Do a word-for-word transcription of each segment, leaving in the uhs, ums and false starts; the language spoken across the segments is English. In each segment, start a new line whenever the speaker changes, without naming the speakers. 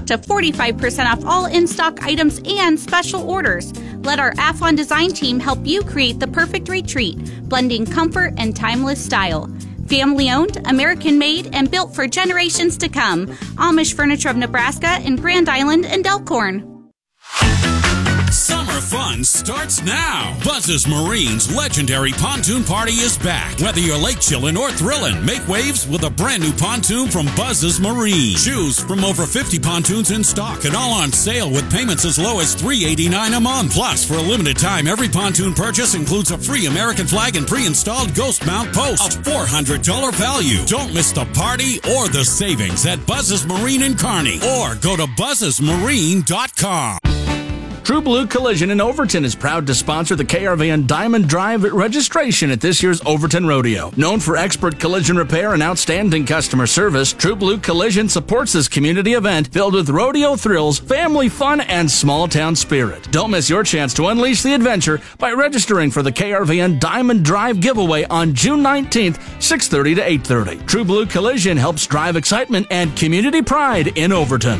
up to forty-five percent off all in-stock items and special orders. Let our Athlon design team help you create the perfect retreat, blending comfort and timeless style. Family-owned, American-made, and built for generations to come. Amish Furniture of Nebraska in Grand Island and Elkhorn.
Summer fun starts now. Buzz's Marine's legendary pontoon party is back. Whether you're lake chillin' or thrillin', make waves with a brand new pontoon from Buzz's Marine. Choose from over fifty pontoons in stock and all on sale with payments as low as three dollars and eighty-nine cents a month. Plus, for a limited time, every pontoon purchase includes a free American flag and pre-installed ghost mount post. A four hundred dollars value. Don't miss the party or the savings at Buzz's Marine in Kearney, or go to buzzes marine dot com.
True Blue Collision in Overton is proud to sponsor the K R V N Diamond Drive registration at this year's Overton Rodeo. Known for expert collision repair and outstanding customer service, True Blue Collision supports this community event filled with rodeo thrills, family fun, and small-town spirit. Don't miss your chance to unleash the adventure by registering for the K R V N Diamond Drive giveaway on June nineteenth, six thirty to eight thirty. True Blue Collision helps drive excitement and community pride in Overton.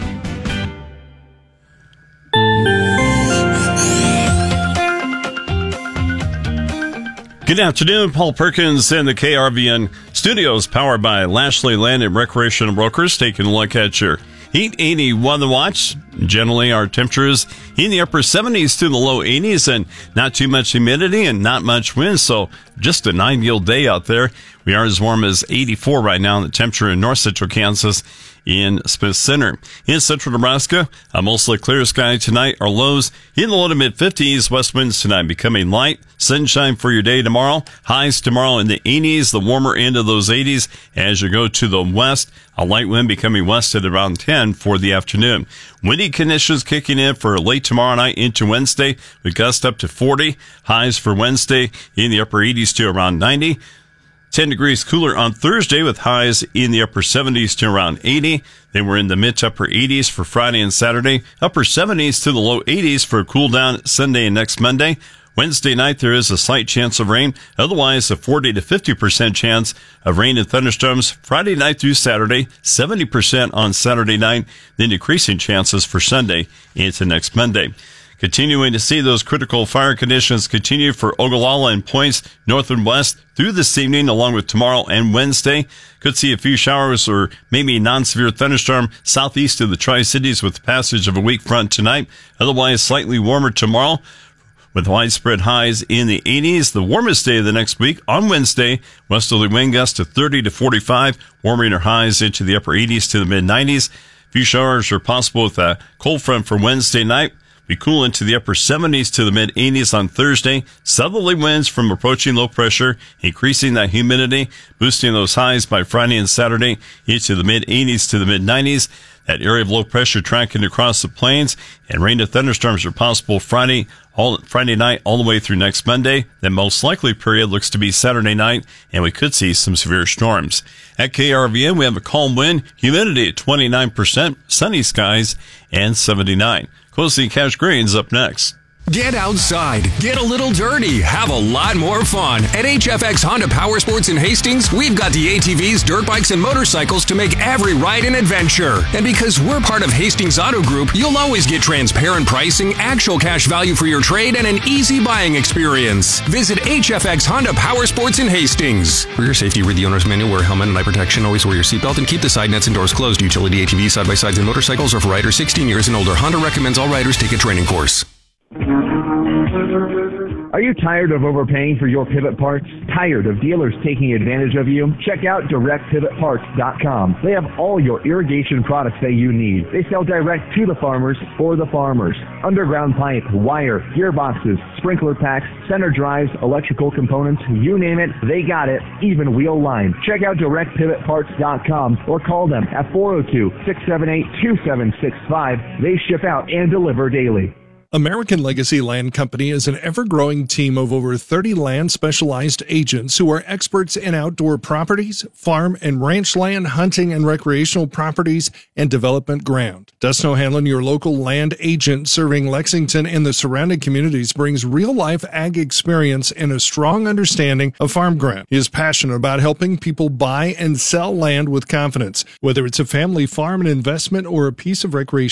Good afternoon. Paul Perkins in the K R V N studios, powered by Lashley Land and Recreational Brokers. Taking a look at your Heat eighty weather watch. Generally, our temperatures in the upper seventies to the low eighties, and not too much humidity and not much wind, so just an ideal day out there. We are as warm as eighty-four right now, the temperature in north central Kansas in Smith Center. In central Nebraska, a mostly clear sky tonight. Our lows in the low to mid fifties. West winds tonight becoming light. Sunshine for your day tomorrow. Highs tomorrow in the eighties, the warmer end of those eighties. As you go to the west, a light wind becoming west at around ten for the afternoon. Windy conditions kicking in for late tomorrow night into Wednesday. We gust up to forty. Highs for Wednesday in the upper eighties to around ninety. ten degrees cooler on Thursday with highs in the upper seventies to around eighty. Then we're in the mid to upper eighties for Friday and Saturday. Upper seventies to the low eighties for a cool down Sunday and next Monday. Wednesday night, there is a slight chance of rain. Otherwise, a forty to fifty percent chance of rain and thunderstorms Friday night through Saturday, seventy percent on Saturday night, then decreasing chances for Sunday into next Monday. Continuing to see those critical fire conditions continue for Ogallala and points north and west through this evening, along with tomorrow and Wednesday. Could see a few showers or maybe non-severe thunderstorm southeast of the Tri-Cities with the passage of a weak front tonight. Otherwise, slightly warmer tomorrow, with widespread highs in the eighties. The warmest day of the next week on Wednesday, westerly wind gusts to thirty to forty-five, warming our highs into the upper eighties to the mid nineties. A few showers are possible with a cold front for Wednesday night. We cool into the upper seventies to the mid eighties on Thursday. Southerly winds from approaching low pressure, increasing that humidity, boosting those highs by Friday and Saturday into the mid eighties to the mid nineties. That area of low pressure tracking across the plains, and rain and thunderstorms are possible Friday, all Friday night, all the way through next Monday. The most likely period looks to be Saturday night, and we could see some severe storms. At K R V N, we have a calm wind, humidity at twenty-nine percent, sunny skies, and seventy-nine. Closing Cash Greens up next.
Get outside, get a little dirty, have a lot more fun. At H F X Honda Power Sports in Hastings, we've got the A T Vs, dirt bikes, and motorcycles to make every ride an adventure. And because we're part of Hastings Auto Group, you'll always get transparent pricing, actual cash value for your trade, and an easy buying experience. Visit H F X Honda Power Sports in Hastings. For your safety, read the owner's manual, wear a helmet and eye protection, always wear your seatbelt, and keep the side nets and doors closed. Utility A T Vs, side-by-sides, and motorcycles are for riders sixteen years and older. Honda recommends all riders take a training course.
Are you tired of overpaying for your pivot parts? Tired of dealers taking advantage of you? Check out direct pivot parts dot com. They have all your irrigation products that you need. They sell direct to the farmers for the farmers. Underground pipe, wire, gearboxes, sprinkler packs, center drives, electrical components, you name it, they got it, even wheel line. Check out direct pivot parts dot com or call them at four oh two, six seven eight, two seven six five. They ship out and deliver daily.
American Legacy Land Company is an ever-growing team of over thirty land-specialized agents who are experts in outdoor properties, farm and ranch land, hunting and recreational properties, and development ground. Dustin O'Hanlon, your local land agent serving Lexington and the surrounding communities, brings real-life ag experience and a strong understanding of farm ground. He is passionate about helping people buy and sell land with confidence, whether it's a family farm, an investment, or a piece of recreation.